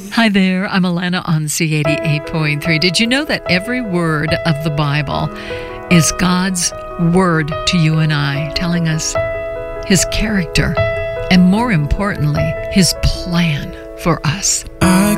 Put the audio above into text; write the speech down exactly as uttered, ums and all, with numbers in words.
Hi there, I'm Alana on C eighty-eight point three. Did you know that every word of the Bible is God's word to you and I, telling us His character and, more importantly, His plan for us? I